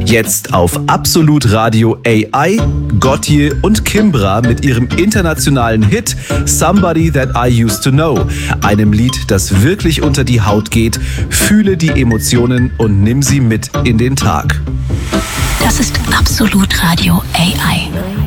Jetzt auf Absolut Radio AI, Gotye und Kimbra mit ihrem internationalen Hit Somebody That I Used to Know. Einem Lied, das wirklich unter die Haut geht. Fühle die Emotionen und nimm sie mit in den Tag. Das ist Absolut Radio AI.